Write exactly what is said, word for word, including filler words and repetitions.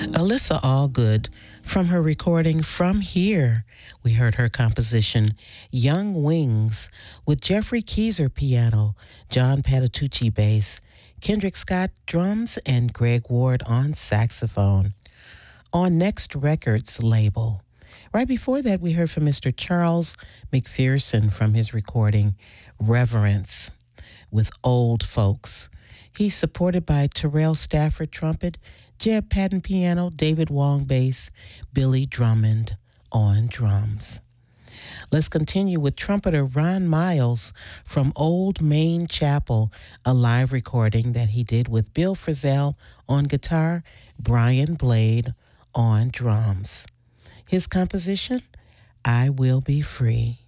Alyssa Allgood, from her recording From Here, we heard her composition Young Wings with Jeffrey Keezer piano, John Patitucci bass, Kendrick Scott drums, and Greg Ward on saxophone on Next Records label. Right before that, we heard from Mister Charles McPherson from his recording Reverence with Old Folks. He's supported by Terrell Stafford trumpet, Jeb Patton piano, David Wong bass, Billy Drummond on drums. Let's continue with trumpeter Ron Miles from Old Main Chapel, a live recording that he did with Bill Frisell on guitar, Brian Blade on drums. His composition, I Will Be Free.